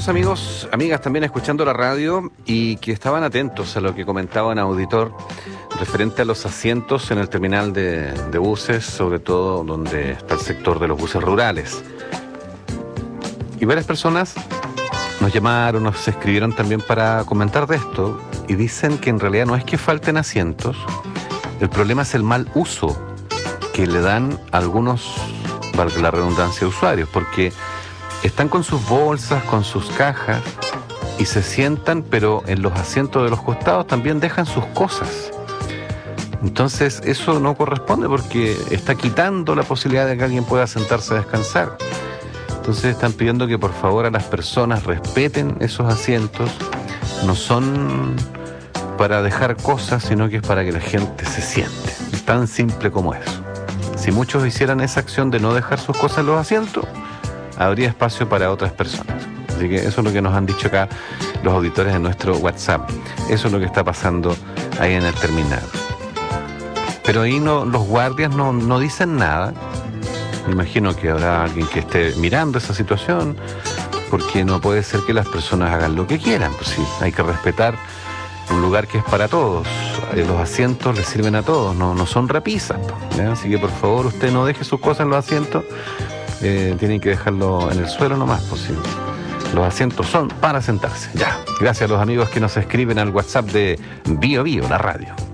amigos, amigas también escuchando la radio y que estaban atentos a lo que comentaba un auditor referente a los asientos en el terminal de buses, sobre todo donde está el sector de los buses rurales. Y varias personas nos llamaron, nos escribieron también para comentar de esto y dicen que en realidad no es que falten asientos, el problema es el mal uso que le dan algunos, valga la redundancia, usuarios, porque están con sus bolsas, con sus cajas y se sientan, pero en los asientos de los costados también dejan sus cosas. Entonces eso no corresponde porque está quitando la posibilidad de que alguien pueda sentarse a descansar. Entonces están pidiendo que por favor a las personas respeten esos asientos. No son para dejar cosas, sino que es para que la gente se siente. Tan simple como eso. Si muchos hicieran esa acción de no dejar sus cosas en los asientos, habría espacio para otras personas. Así que eso es lo que nos han dicho acá los auditores en nuestro WhatsApp. Eso es lo que está pasando ahí en el terminal. Pero ahí los guardias no dicen nada. Me imagino que habrá alguien que esté mirando esa situación, porque no puede ser que las personas hagan lo que quieran. Pues sí, hay que respetar un lugar que es para todos. Los asientos les sirven a todos, no son repisas. ¿Ya? Así que por favor usted no deje sus cosas en los asientos. Tienen que dejarlo en el suelo nomás, pues sí. Los asientos son para sentarse. Ya. Gracias a los amigos que nos escriben al WhatsApp de Bio Bio, la radio.